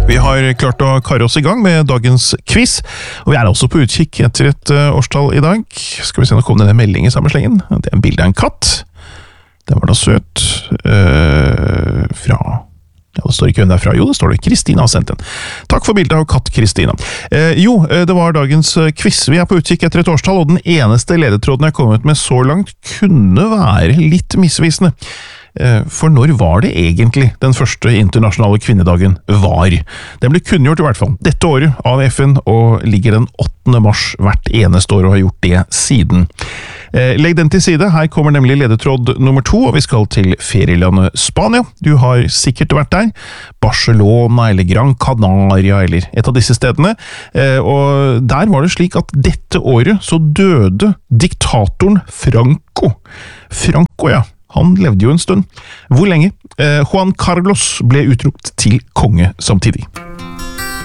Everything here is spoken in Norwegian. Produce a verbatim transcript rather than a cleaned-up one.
Vi har klart å karre oss i gang med dagens quiz, og vi er også på utkikk etter et uh, årstall i dag. Skal vi se, nå kom denne meldingen i samme slengen. Det er en bilde av en katt. Den var da søt. Uh, fra... Ja, det står ikke hvem det er fra. Jo, det står det. Kristina har sendt den. Takk for bildet av katt Kristina. Uh, jo, det var dagens quiz. Vi er på utkikk etter et årstall, og den eneste ledetråden jeg har kommet med så langt kunne være litt misvisende. For når var det egentlig den første internasjonale kvinnedagen var? Den ble kunngjort i hvert fall dette året av F N, og ligger den åttende mars hvert eneste år og har gjort det siden. Legg den til side, her kommer nemlig ledetråd nummer to, og vi skal til ferielandet Spania. Du har sikkert vært der, Barcelona eller Gran Canaria eller et av disse stedene, og der var det slik at dette året så døde diktatoren Franco. Franco, ja. Han levde jo en stund. Hvor lenge? Eh, Juan Carlos ble utropt til konge samtidig.